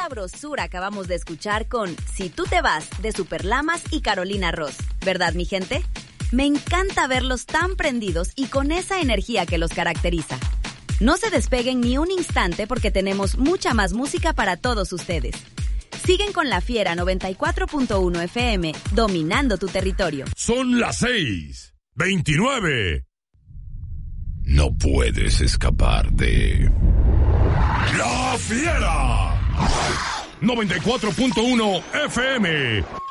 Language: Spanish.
sabrosura acabamos de escuchar con Si tú te vas, de Superlamas y Carolina Ross. ¿Verdad, mi gente? Me encanta verlos tan prendidos y con esa energía que los caracteriza. No se despeguen ni un instante porque tenemos mucha más música para todos ustedes. Siguen con La Fiera 94.1 FM, dominando tu territorio. Son las 6:29. No puedes escapar de La Fiera 94.1 FM.